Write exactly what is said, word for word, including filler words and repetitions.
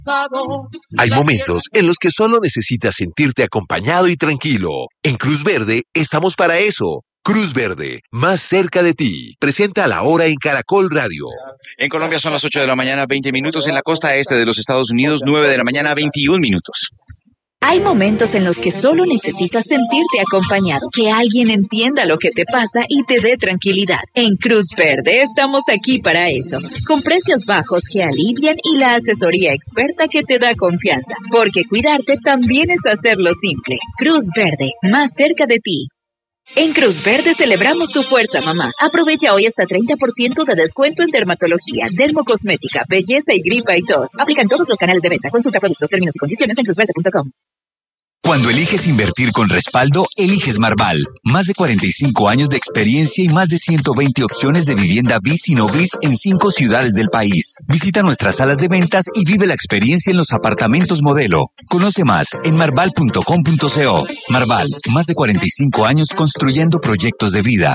Hay momentos en los que solo necesitas sentirte acompañado y tranquilo. En Cruz Verde estamos para eso. Cruz Verde, más cerca de ti. Presenta la hora en Caracol Radio. En Colombia son las ocho de la mañana, veinte minutos. En la costa este de los Estados Unidos, nueve de la mañana, veintiún minutos. Hay momentos en los que solo necesitas sentirte acompañado, que alguien entienda lo que te pasa y te dé tranquilidad. En Cruz Verde estamos aquí para eso, con precios bajos que alivian y la asesoría experta que te da confianza, porque cuidarte también es hacerlo simple. Cruz Verde, más cerca de ti. En Cruz Verde celebramos tu fuerza, mamá. Aprovecha hoy hasta treinta por ciento de descuento en dermatología, dermocosmética, belleza y gripa y tos. Aplican todos los canales de venta. Consulta productos, términos y condiciones en cruz verde punto com. Cuando eliges invertir con respaldo, eliges Marval. Más de cuarenta y cinco años de experiencia y más de ciento veinte opciones de vivienda bis y no bis en cinco ciudades del país. Visita nuestras salas de ventas y vive la experiencia en los apartamentos modelo. Conoce más en marval punto com punto co. Marval, más de cuarenta y cinco años construyendo proyectos de vida.